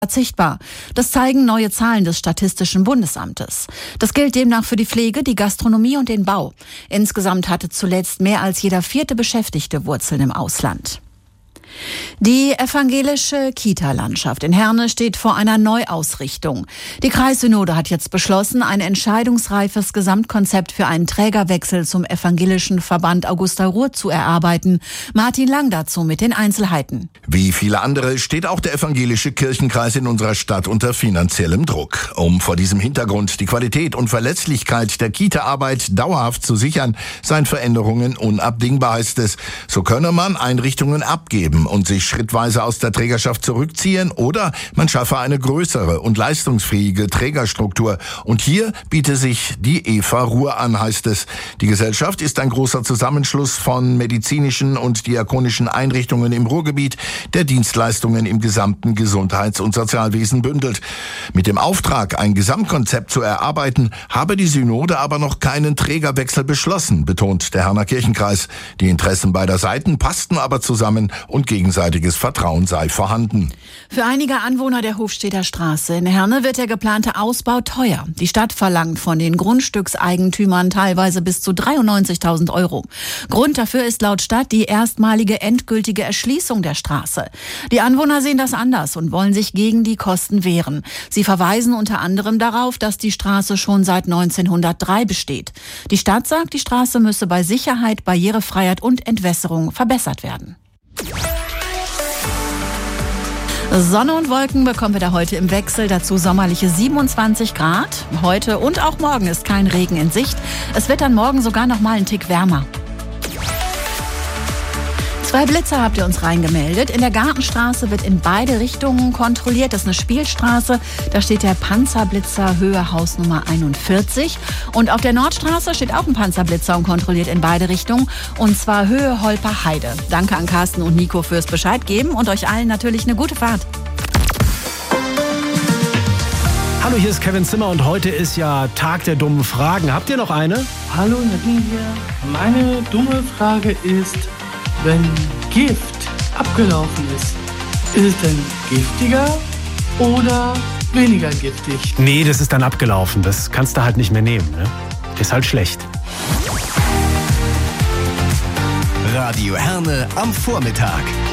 verzichtbar. Das zeigen neue Zahlen des Statistischen Bundesamtes. Das gilt demnach für die Pflege, die Gastronomie und den Bau. Insgesamt hatte zuletzt mehr als jeder 4. Beschäftigte Wurzeln im Ausland. Die evangelische Kita-Landschaft in Herne steht vor einer Neuausrichtung. Die Kreissynode hat jetzt beschlossen, ein entscheidungsreifes Gesamtkonzept für einen Trägerwechsel zum evangelischen Verband Augusta Ruhr zu erarbeiten. Martin Lang dazu mit den Einzelheiten. Wie viele andere steht auch der evangelische Kirchenkreis in unserer Stadt unter finanziellem Druck. Um vor diesem Hintergrund die Qualität und Verlässlichkeit der Kita-Arbeit dauerhaft zu sichern, seien Veränderungen unabdingbar, heißt es. So könne man Einrichtungen abgeben und sich schrittweise aus der Trägerschaft zurückziehen, oder man schaffe eine größere und leistungsfähige Trägerstruktur. Und hier biete sich die Eva Ruhr an, heißt es. Die Gesellschaft ist ein großer Zusammenschluss von medizinischen und diakonischen Einrichtungen im Ruhrgebiet, der Dienstleistungen im gesamten Gesundheits- und Sozialwesen bündelt. Mit dem Auftrag, ein Gesamtkonzept zu erarbeiten, habe die Synode aber noch keinen Trägerwechsel beschlossen, betont der Herner Kirchenkreis. Die Interessen beider Seiten passten aber zusammen und gegenseitiges Vertrauen sei vorhanden. Für einige Anwohner der Hofstedter Straße in Herne wird der geplante Ausbau teuer. Die Stadt verlangt von den Grundstückseigentümern teilweise bis zu 93.000 €. Grund dafür ist laut Stadt die erstmalige endgültige Erschließung der Straße. Die Anwohner sehen das anders und wollen sich gegen die Kosten wehren. Sie verweisen unter anderem darauf, dass die Straße schon seit 1903 besteht. Die Stadt sagt, die Straße müsse bei Sicherheit, Barrierefreiheit und Entwässerung verbessert werden. Sonne und Wolken bekommen wir da heute im Wechsel, dazu sommerliche 27 Grad. Heute und auch morgen ist kein Regen in Sicht. Es wird dann morgen sogar noch mal einen Tick wärmer. 2 Blitzer habt ihr uns reingemeldet. In der Gartenstraße wird in beide Richtungen kontrolliert. Das ist eine Spielstraße. Da steht der Panzerblitzer Höhe Hausnummer 41. Und auf der Nordstraße steht auch ein Panzerblitzer und kontrolliert in beide Richtungen. Und zwar Höhe Holper Heide. Danke an Carsten und Nico fürs Bescheid geben und euch allen natürlich eine gute Fahrt. Hallo, hier ist Kevin Zimmer und heute ist ja Tag der dummen Fragen. Habt ihr noch eine? Hallo Nadine hier. Meine dumme Frage ist: Wenn Gift abgelaufen ist es denn giftiger oder weniger giftig? Nee, das ist dann abgelaufen. Das kannst du halt nicht mehr nehmen. Ne? Ist halt schlecht. Radio Herne am Vormittag.